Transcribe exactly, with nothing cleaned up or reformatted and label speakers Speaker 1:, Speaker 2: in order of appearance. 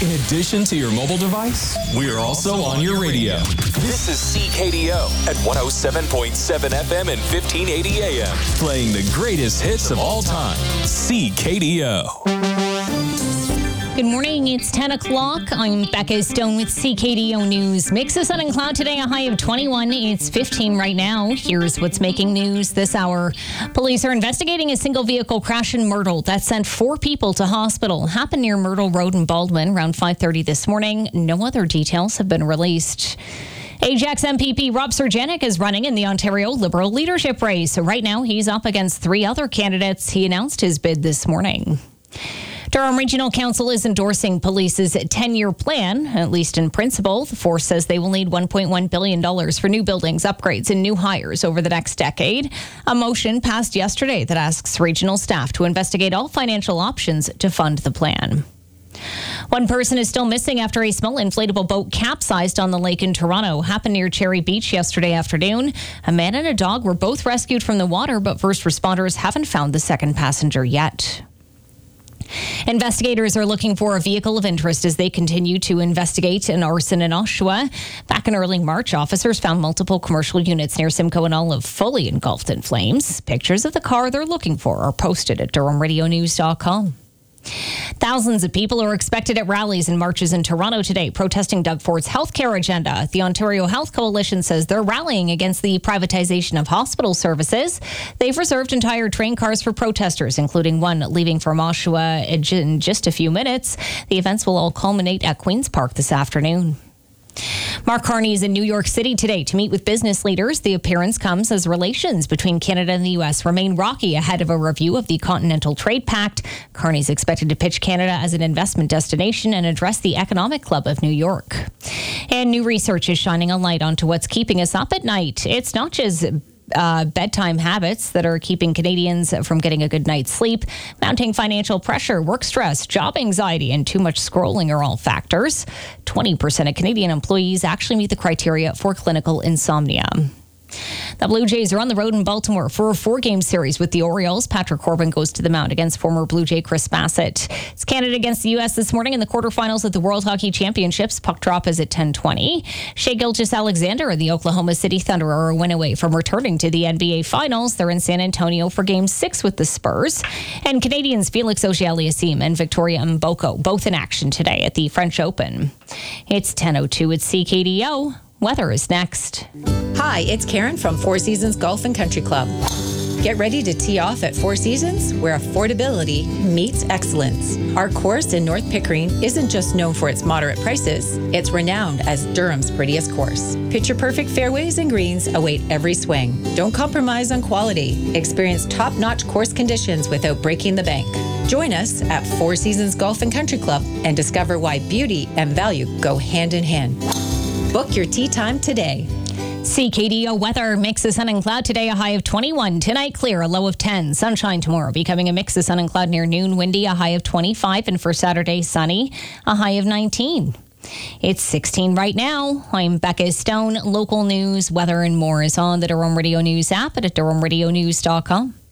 Speaker 1: In addition to your mobile device, we're also on your radio. This is C K D O at one oh seven point seven F M and fifteen eighty A M. Playing the greatest hits of all time. C K D O.
Speaker 2: Good morning. It's ten o'clock. I'm Becca Stone with C K D O News. Mix of sun and cloud today, a high of twenty-one. It's fifteen right now. Here's what's making news this hour. Police are investigating a single vehicle crash in Myrtle that sent four people to hospital. Happened near Myrtle Road in Baldwin around five thirty this morning. No other details have been released. Ajax M P P Rob Sergenik is running in the Ontario Liberal leadership race. So right now, he's up against three other candidates. He announced his bid this morning. Durham Regional Council is endorsing police's ten-year plan, at least in principle. The force says they will need one point one billion dollars for new buildings, upgrades, and new hires over the next decade. A motion passed yesterday that asks regional staff to investigate all financial options to fund the plan. One person is still missing after a small inflatable boat capsized on the lake in Toronto. Happened near Cherry Beach yesterday afternoon. A man and a dog were both rescued from the water, but first responders haven't found the second passenger yet. Investigators are looking for a vehicle of interest as they continue to investigate an arson in Oshawa. Back in early March, officers found multiple commercial units near Simcoe and Olive fully engulfed in flames. Pictures of the car they're looking for are posted at Durham Radio News dot com. Thousands of people are expected at rallies and marches in Toronto today, protesting Doug Ford's healthcare agenda. The Ontario Health Coalition says they're rallying against the privatization of hospital services. They've reserved entire train cars for protesters, including one leaving from Oshawa in just a few minutes. The events will all culminate at Queen's Park this afternoon. Mark Carney is in New York City today to meet with business leaders. The appearance comes as relations between Canada and the U S remain rocky ahead of a review of the Continental Trade Pact. Carney's expected to pitch Canada as an investment destination and address the Economic Club of New York. And new research is shining a light onto what's keeping us up at night. It's not just Uh, bedtime habits that are keeping Canadians from getting a good night's sleep. Mounting financial pressure, work stress, job anxiety, and too much scrolling are all factors. twenty percent of Canadian employees actually meet the criteria for clinical insomnia. The Blue Jays are on the road in Baltimore for a four-game series with the Orioles. Patrick Corbin goes to the mound against former Blue Jay Chris Bassett. It's Canada against the U S this morning in the quarterfinals of the World Hockey Championships. Puck drop is at ten twenty. Shai Gilgeous-Alexander and the Oklahoma City Thunder are a win away from returning to the N B A Finals. They're in San Antonio for Game six with the Spurs. And Canadians Felix Auger-Aliassime and Victoria Mboko both in action today at the French Open. It's ten oh two at C K D O. Weather is next.
Speaker 3: Hi, it's Karen from Four Seasons Golf and Country Club. Get ready to tee off at Four Seasons, where affordability meets excellence. Our course in North Pickering isn't just known for its moderate prices, it's renowned as Durham's prettiest course. Picture-perfect fairways and greens await every swing. Don't compromise on quality. Experience top-notch course conditions without breaking the bank. Join us at Four Seasons Golf and Country Club and discover why beauty and value go hand in hand. Book your tee time today.
Speaker 2: C K D O weather, mix of sun and cloud today, a high of twenty-one. Tonight, clear, a low of ten. Sunshine tomorrow, becoming a mix of sun and cloud near noon. Windy, a high of twenty-five. And for Saturday, sunny, a high of nineteen. It's sixteen right now. I'm Becca Stone. Local news, weather, and more is on the Durham Radio News app and at Durham Radio News dot com.